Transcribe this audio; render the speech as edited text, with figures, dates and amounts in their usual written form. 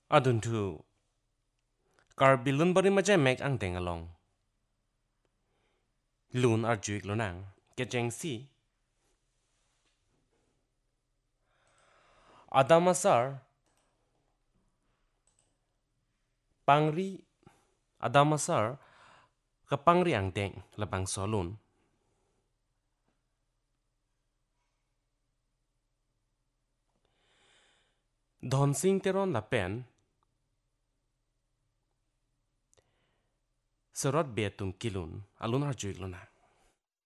adun tu kar bilun bari ma jai mek ang teng along lun ar juik lo nang ke jeng si adamasar pangri adamasar ka pangri ang teng labang solun don sing teron la pen serot betung kilun alun ar juik lo nang